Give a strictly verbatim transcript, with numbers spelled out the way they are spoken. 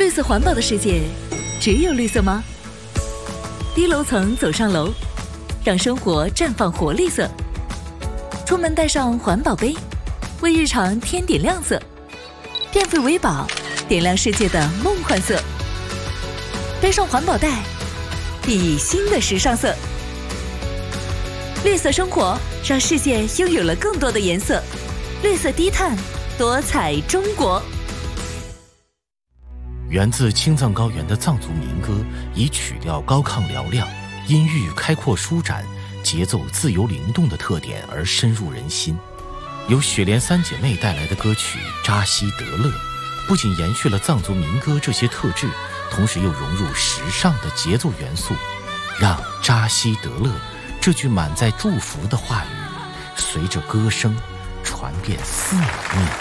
绿色环保的世界，只有绿色吗？低楼层走上楼，让生活绽放活力色。出门带上环保杯，为日常添点亮色。电费为宝，点亮世界的梦幻色。背上环保袋，熠熠新的时尚色。绿色生活，让世界拥有了更多的颜色。绿色低碳，多彩中国。 源自青藏高原的藏族民歌，以曲调高亢嘹亮、音域开阔舒展、节奏自由灵动的特点而深入人心。由雪莲三姐妹带来的歌曲《扎西德勒》，不仅延续了藏族民歌这些特质，同时又融入时尚的节奏元素，让扎西德勒这句满载祝福的话语，随着歌声传遍四面。